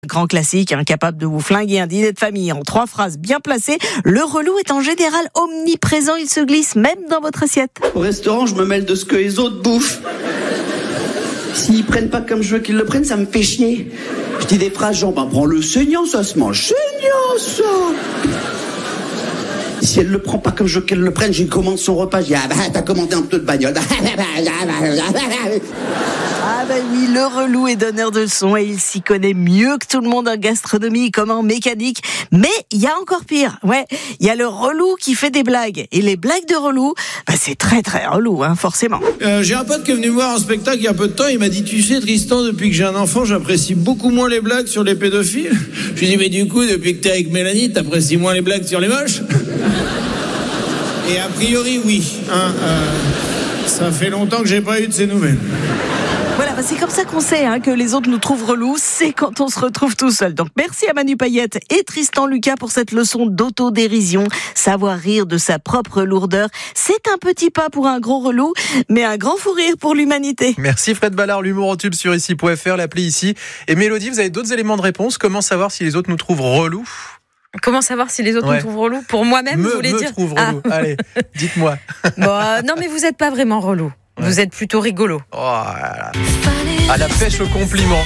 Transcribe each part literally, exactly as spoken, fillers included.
Grand classique, incapable de vous flinguer un dîner de famille en trois phrases bien placées, le relou est en général omniprésent, il se glisse même dans votre assiette. Au restaurant, je me mêle de ce que les autres bouffent. S'ils prennent pas comme je veux qu'ils le prennent, ça me fait chier. Je dis des phrases genre, bah prends le saignant, ça se mange saignant, ça. Si elle le prend pas comme je veux qu'elle le prenne, j'ai commandé son repas, je dis, ah bah t'as commandé un peu de bagnole. Ah ben oui, le relou est donneur de leçons et il s'y connaît mieux que tout le monde en gastronomie comme en mécanique. Mais il y a encore pire. Ouais, il y a le relou qui fait des blagues. Et les blagues de relou, bah c'est très très relou, hein, forcément. Euh, j'ai un pote qui est venu me voir en spectacle il y a peu de temps. Il m'a dit, tu sais Tristan, depuis que j'ai un enfant, j'apprécie beaucoup moins les blagues sur les pédophiles. Je lui ai dit, mais du coup, depuis que t'es avec Mélanie, t'apprécies moins les blagues sur les moches? Et a priori, oui. Hein, euh, ça fait longtemps que j'ai pas eu de ces nouvelles. Voilà, bah c'est comme ça qu'on sait hein, que les autres nous trouvent relous, c'est quand on se retrouve tout seul. Donc merci à Manu Payette et Tristan Lucas pour cette leçon d'autodérision. Savoir rire de sa propre lourdeur, c'est un petit pas pour un gros relou, mais un grand fou rire pour l'humanité. Merci Fred Ballard, l'humour en tube sur ici point f r, l'appli ici. Et Mélodie, vous avez d'autres éléments de réponse? Comment savoir si les autres nous trouvent relous? Comment savoir si les autres ouais. me trouvent relou? Pour moi-même, me, vous voulez me dire trouve relou. Ah. Allez, dites-moi. Bon, euh, non, mais vous n'êtes pas vraiment relou. Ouais. Vous êtes plutôt rigolo. Oh, à la pêche au compliment.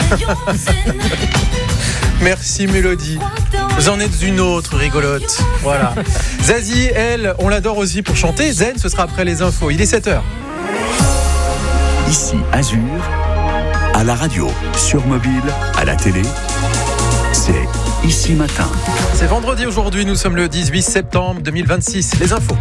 Merci Mélodie. Vous en êtes une autre rigolote. Voilà. Zazie, elle, on l'adore aussi pour chanter. Zen, ce sera après les infos. Il est sept heures. Ici Azur, à la radio, sur mobile, à la télé. C'est Ici Matin. C'est vendredi aujourd'hui, nous sommes le dix-huit septembre deux mille vingt-six. Les infos.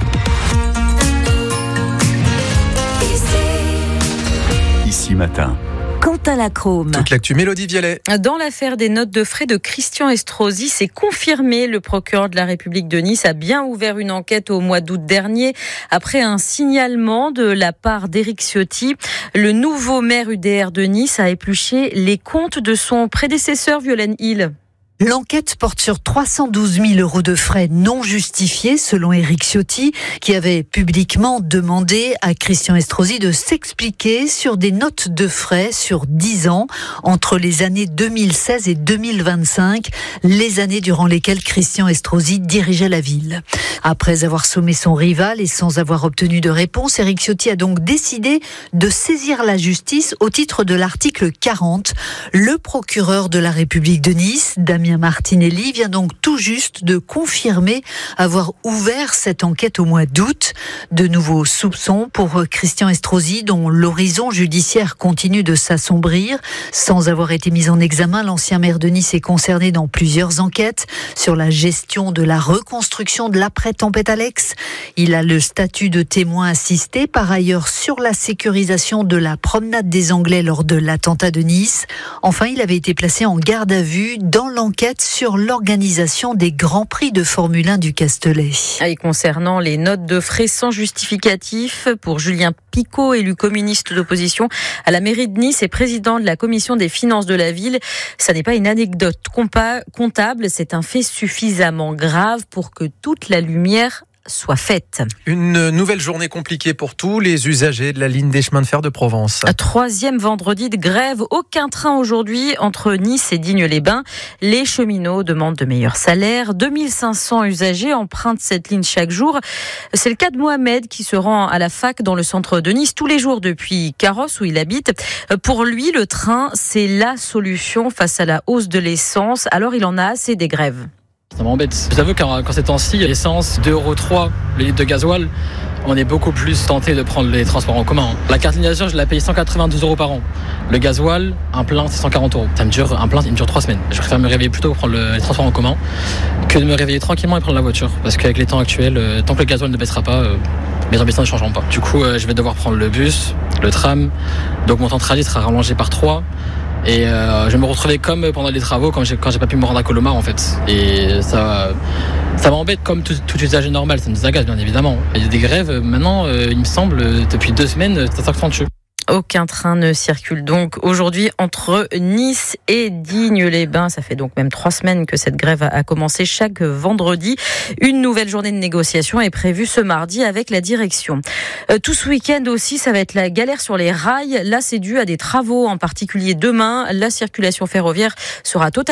Ici Matin. Quentin Lacrome. Toute l'actu, Mélodie Vialet. Dans l'affaire des notes de frais de Christian Estrosi, c'est confirmé. Le procureur de la République de Nice a bien ouvert une enquête au mois d'août dernier après un signalement de la part d'Éric Ciotti. Le nouveau maire U D R de Nice a épluché les comptes de son prédécesseur Violaine Hill. L'enquête porte sur trois cent douze mille euros de frais non justifiés, selon Éric Ciotti, qui avait publiquement demandé à Christian Estrosi de s'expliquer sur des notes de frais sur dix ans, entre les années deux mille seize et deux mille vingt-cinq, les années durant lesquelles Christian Estrosi dirigeait la ville. Après avoir sommé son rival et sans avoir obtenu de réponse, Éric Ciotti a donc décidé de saisir la justice au titre de l'article quarante. Le procureur de la République de Nice, Damien Martinelli, vient donc tout juste de confirmer avoir ouvert cette enquête au mois d'août. De nouveaux soupçons pour Christian Estrosi, dont l'horizon judiciaire continue de s'assombrir. Sans avoir été mis en examen, l'ancien maire de Nice est concerné dans plusieurs enquêtes sur la gestion de la reconstruction de l'après-tempête Alex. Il a le statut de témoin assisté, par ailleurs sur la sécurisation de la promenade des Anglais lors de l'attentat de Nice. Enfin, il avait été placé en garde à vue dans l'enquête sur l'organisation des Grands Prix de Formule un du Castellet. Et concernant les notes de frais sans justificatif pour Julien Picot, élu communiste d'opposition à la mairie de Nice et président de la commission des finances de la ville, ça n'est pas une anecdote comptable, c'est un fait suffisamment grave pour que toute la lumière soit faite. Une nouvelle journée compliquée pour tous les usagers de la ligne des chemins de fer de Provence. Troisième vendredi de grève, aucun train aujourd'hui entre Nice et Digne-les-Bains. Les cheminots demandent de meilleurs salaires. deux mille cinq cents usagers empruntent cette ligne chaque jour. C'est le cas de Mohamed qui se rend à la fac dans le centre de Nice tous les jours depuis Carrosse où il habite. Pour lui, le train, c'est la solution face à la hausse de l'essence. Alors il en a assez des grèves. Ça m'embête. Je t'avoue qu'en ces temps-ci, l'essence deux euros trois le litre de gasoil, on est beaucoup plus tenté de prendre les transports en commun. La carte lignageur, je la paye cent quatre-vingt-douze euros par an. Le gasoil, un plein, c'est cent quarante euros. Ça me dure, un plein, il me dure trois semaines. Je préfère me réveiller plutôt pour prendre le, les transports en commun que de me réveiller tranquillement et prendre la voiture. Parce qu'avec les temps actuels, euh, tant que le gasoil ne baissera pas, euh, mes ambitions ne changeront pas. Du coup, euh, je vais devoir prendre le bus, le tram, donc mon temps de trajet sera rallongé par trois. Et euh, je vais me retrouver comme pendant les travaux, quand j'ai, quand j'ai pas pu me rendre à Colomar en fait. Et ça, ça m'embête comme tout, tout usager normal, ça nous agace bien évidemment. Il y a des grèves, maintenant, euh, il me semble, depuis deux semaines, ça s'accentue. Aucun train ne circule donc aujourd'hui entre Nice et Digne-les-Bains. Ça fait donc même trois semaines que cette grève a commencé chaque vendredi. Une nouvelle journée de négociation est prévue ce mardi avec la direction. Euh, tout ce week-end aussi, ça va être la galère sur les rails. Là, c'est dû à des travaux, en particulier demain. La circulation ferroviaire sera totalement